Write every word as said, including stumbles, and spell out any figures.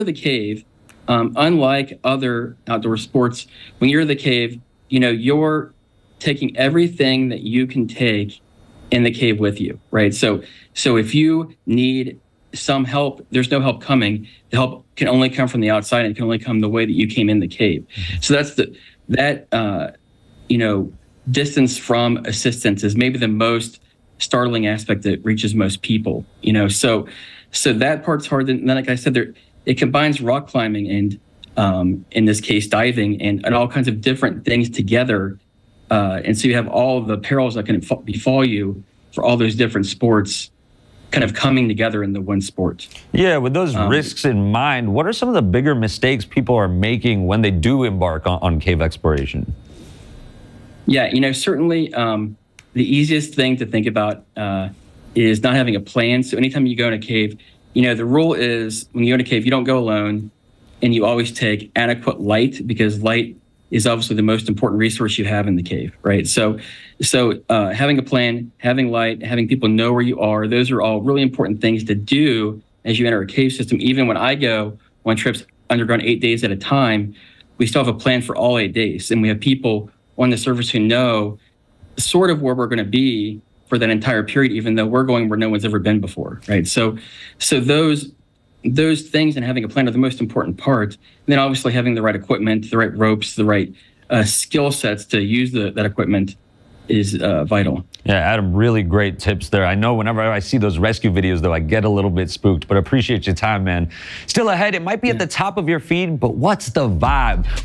the cave, um, unlike other outdoor sports, when you're in the cave, you know, you're taking everything that you can take in the cave with you, right? So, so if you need some help, there's no help coming. The help can only come from the outside, and it can only come the way that you came in the cave. So that's the that uh, you know distance from assistance is maybe the most startling aspect that reaches most people. You know, so so that part's hard. And then, like I said, there it combines rock climbing and um, in this case diving and, and all kinds of different things together. Uh, and so you have all of the perils that can befall you for all those different sports kind of coming together in the one sport. Yeah, with those um, risks in mind, what are some of the bigger mistakes people are making when they do embark on, on cave exploration? Yeah, you know, certainly um, the easiest thing to think about uh, is not having a plan. So anytime you go in a cave, you know, the rule is when you go in a cave, you don't go alone, and you always take adequate light, because light is obviously the most important resource you have in the cave, right? So, so uh, having a plan, having light, having people know where you are, those are all really important things to do as you enter a cave system. Even when I go on trips underground eight days at a time, we still have a plan for all eight days. And we have people on the surface who know sort of where we're gonna be for that entire period, even though we're going where no one's ever been before, right? So, so those, those things and having a plan are the most important part. And then obviously having the right equipment, the right ropes, the right uh, skill sets to use the, that equipment is uh, vital. Yeah, Adam, really great tips there. I know whenever I see those rescue videos, though, I get a little bit spooked, but appreciate your time, man. Still ahead, it might be yeah. at the top of your feed, but what's the vibe?